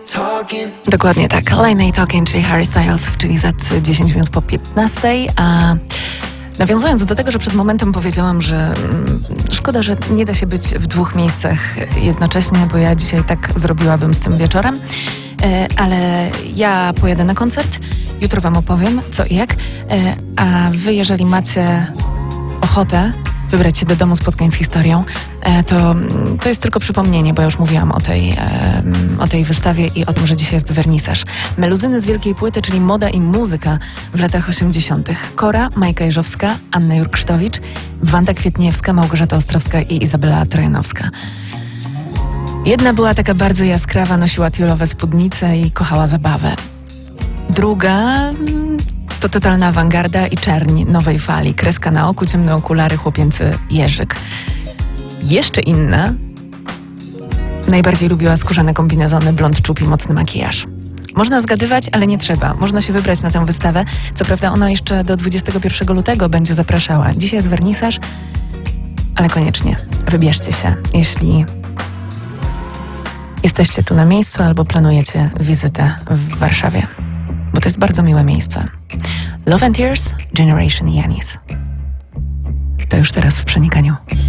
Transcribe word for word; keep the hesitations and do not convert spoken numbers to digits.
Dokładnie tak. Late Night Talking, czyli Harry Styles, czyli za dziesięć minut po piętnastej. A nawiązując do tego, że przed momentem powiedziałam, że mm, szkoda, że nie da się być w dwóch miejscach jednocześnie, bo ja dzisiaj tak zrobiłabym z tym wieczorem. E, ale ja pojadę na koncert, jutro wam opowiem co i jak, e, a wy jeżeli macie ochotę wybrać się do domu spotkań z historią, e, to, to jest tylko przypomnienie, bo ja już mówiłam o tej, e, o tej wystawie i o tym, że dzisiaj jest wernisaż. Meluzyny z wielkiej płyty, czyli moda i muzyka w latach osiemdziesiątych. Kora, Majka Jeżowska, Anna Jurksztowicz, Wanda Kwietniewska, Małgorzata Ostrowska i Izabela Trojanowska. Jedna była taka bardzo jaskrawa, nosiła tiulowe spódnice i kochała zabawę. Druga to totalna awangarda i czerń nowej fali. Kreska na oku, ciemne okulary, chłopięcy jeżyk. Jeszcze inna najbardziej lubiła skórzane kombinezony, blond czub i mocny makijaż. Można zgadywać, ale nie trzeba. Można się wybrać na tę wystawę. Co prawda ona jeszcze do dwudziestego pierwszego lutego będzie zapraszała. Dzisiaj jest wernisaż, ale koniecznie wybierzcie się, jeśli jesteście tu na miejscu albo planujecie wizytę w Warszawie, bo to jest bardzo miłe miejsce. Love and Tears, Generation Janis. To już teraz w Przenikaniu.